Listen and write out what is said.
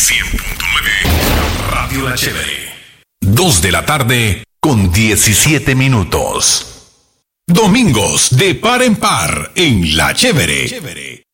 100.9 Radio La Chévere. 2 de la tarde con 17 minutos. Domingos de par en par en La Chévere.